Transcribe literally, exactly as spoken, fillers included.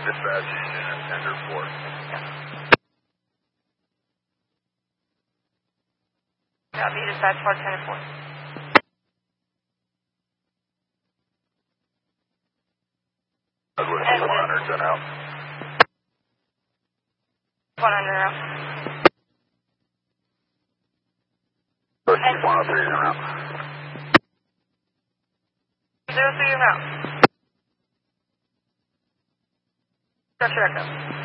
Dispatch Union Tender Port. Copy, dispatch Port Tender Port. Douglas one hundred, ten out. one hundred out. Douglas one oh three, ten out. zero three, you're out. Structure echo.